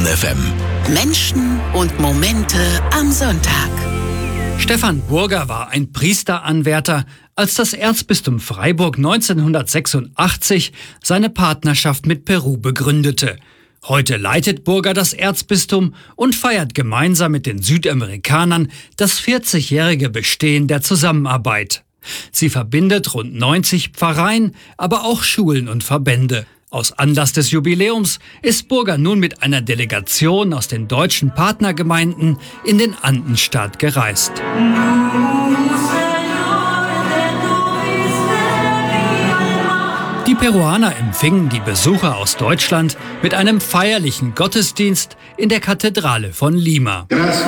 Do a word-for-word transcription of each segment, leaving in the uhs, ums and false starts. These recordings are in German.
F M. Menschen und Momente am Sonntag. Stefan Burger war ein Priesteranwärter, als das Erzbistum Freiburg neunzehnhundertsechsundachtzig seine Partnerschaft mit Peru begründete. Heute leitet Burger das Erzbistum und feiert gemeinsam mit den Südamerikanern das vierzigjährige Bestehen der Zusammenarbeit. Sie verbindet rund neunzig Pfarreien, aber auch Schulen und Verbände. Aus Anlass des Jubiläums ist Burger nun mit einer Delegation aus den deutschen Partnergemeinden in den Andenstaat gereist. Die Peruaner empfingen die Besucher aus Deutschland mit einem feierlichen Gottesdienst in der Kathedrale von Lima.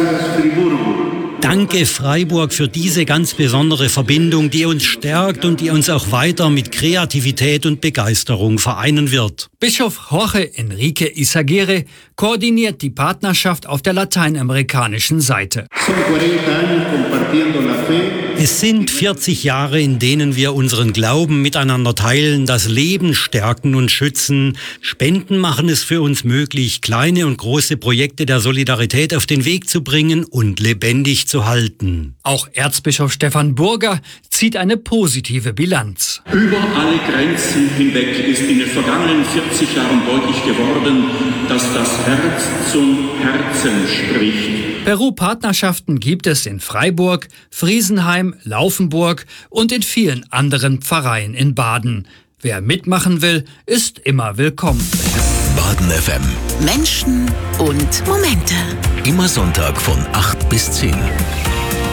Danke Freiburg für diese ganz besondere Verbindung, die uns stärkt und die uns auch weiter mit Kreativität und Begeisterung vereinen wird. Bischof Jorge Enrique Izaguirre koordiniert die Partnerschaft auf der lateinamerikanischen Seite. Es sind vierzig Jahre, in denen wir unseren Glauben miteinander teilen, das Leben stärken und schützen. Spenden machen es für uns möglich, kleine und große Projekte der Solidarität auf den Weg zu bringen und lebendig zu halten. Auch Erzbischof Stefan Burger zieht eine positive Bilanz. Über alle Grenzen hinweg ist in den vergangenen vierzig Jahren deutlich geworden, dass das Herz zum Herzen spricht. Peru-Partnerschaften gibt es in Freiburg, Friesenheim, Laufenburg und in vielen anderen Pfarreien in Baden. Wer mitmachen will, ist immer willkommen. Baden F M. Menschen und Momente. Immer Sonntag von acht bis zehn.